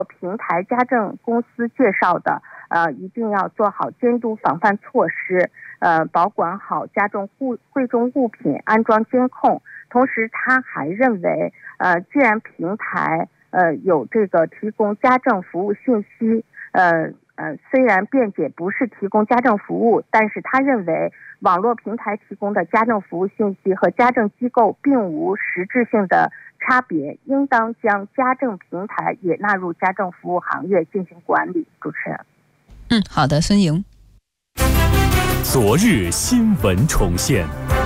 平台家政公司介绍的，一定要做好监督防范措施，保管好家中贵重物品，安装监控。同时，他还认为，既然平台有这个提供家政服务信息，虽然辩解不是提供家政服务，但是他认为网络平台提供的家政服务信息和家政机构并无实质性的差别，应当将家政平台也纳入家政服务行业进行管理。主持人， 好的，孙莹。 昨日新闻重现，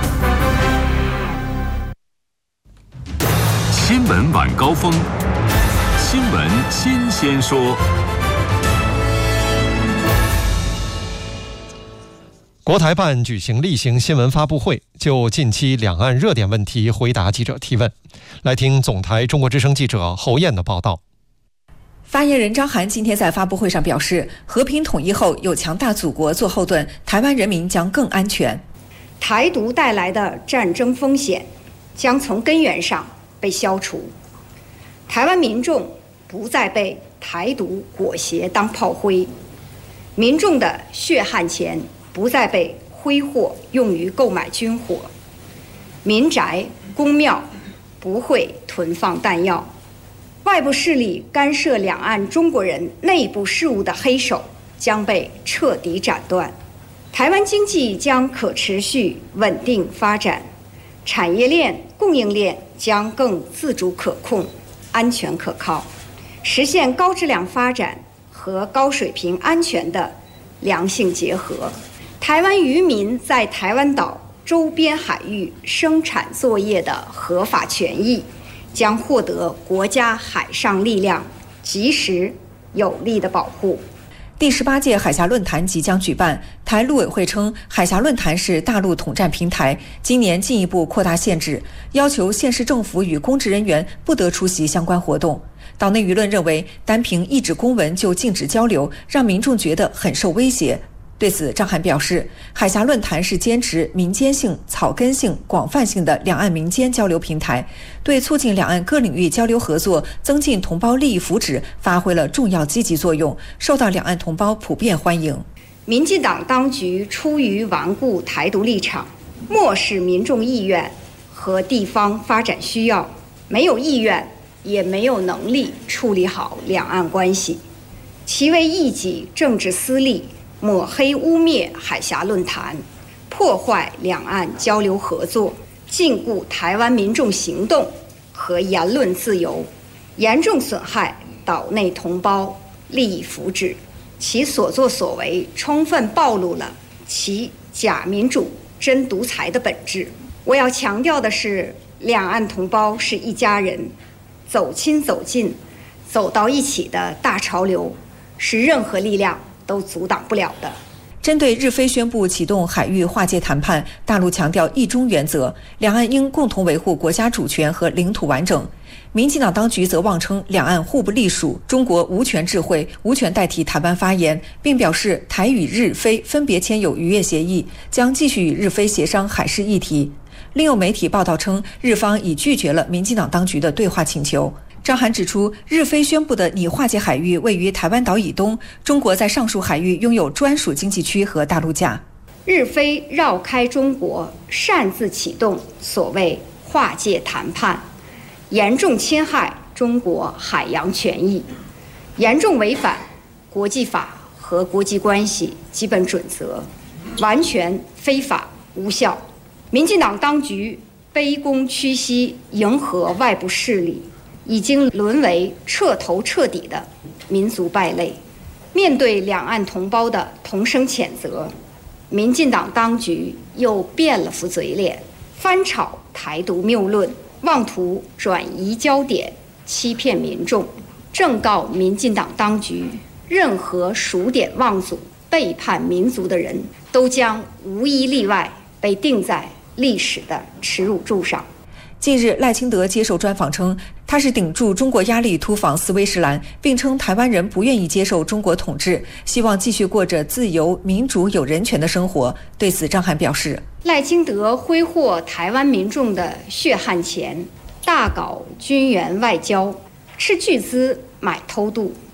新闻晚高峰，新闻新鲜说。 国台办举行例行新闻发布会，就近期两岸热点问题回答记者提问。来听总台中国之声记者侯燕的报道。 发言人张涵今天在发布会上表示，和平统一后有强大祖国做后盾，台湾人民将更安全。 台独带来的战争风险将从根源上被消除，台湾民众不再被台独裹挟当炮灰，民众的血汗钱不再被挥霍用于购买军火，民宅、公庙不会囤放弹药，外部势力干涉两岸中国人内部事务的黑手将被彻底斩断，台湾经济将可持续稳定发展，产业链、供应链将更自主可控、安全可靠，实现高质量发展和高水平安全的良性结合。台湾渔民在台湾岛周边海域生产作业的合法权益将获得国家海上力量及时有力的保护。 第18届海峡论坛即将举办，台陆委会称，海峡论坛是大陆统战平台，今年进一步扩大限制，要求县市政府与公职人员不得出席相关活动。岛内舆论认为，单凭一纸公文就禁止交流，让民众觉得很受威胁。对此，张涵表示，海峡论坛是坚持民间性、草根性、广泛性的两岸民间交流平台，对促进两岸各领域交流合作、增进同胞利益福祉发挥了重要积极作用，受到两岸同胞普遍欢迎。 民进党当局出于顽固台独立场，漠视民众意愿和地方发展需要，没有意愿也没有能力处理好两岸关系，其为一己政治私利，抹黑污蔑海峡论坛，破坏两岸交流合作，禁锢台湾民众行动和言论自由，严重损害岛内同胞利益福祉。其所作所为充分暴露了其假民主真独裁的本质。我要强调的是，两岸同胞是一家人，走亲走近走到一起的大潮流是任何力量都阻挡不了的。 针对日菲宣布启动海域划界谈判，大陆强调一中原则，两岸应共同维护国家主权和领土完整。民进党当局则妄称两岸互不隶属，中国无权智慧，无权代替台湾发言，并表示台与日菲分别签有渔业协议，将继续与日菲协商海事议题。另有媒体报道称，日方已拒绝了民进党当局的对话请求。张涵指出，日菲宣布的拟划界海域位于台湾岛以东，中国在上述海域拥有专属经济区和大陆架。 日菲绕开中国，擅自启动所谓划界谈判，严重侵害中国海洋权益，严重违反国际法和国际关系基本准则，完全非法无效。民进党当局卑躬屈膝，迎合外部势力，已经沦为彻头彻底的民族败类。面对两岸同胞的同声谴责，民进党当局又变了副嘴脸，翻炒台独谬论，妄图转移焦点，欺骗民众。正告民进党当局，任何数典忘祖、背叛民族的人，都将无一例外被钉在历史的耻辱柱上。 近日，赖清德接受专访称，他是顶住中国压力突访斯威士兰，并称台湾人不愿意接受中国统治，希望继续过着自由、民主、有人权的生活。对此，张涵表示， 赖清德挥霍台湾民众的血汗钱，大搞军援外交，斥巨资买偷渡，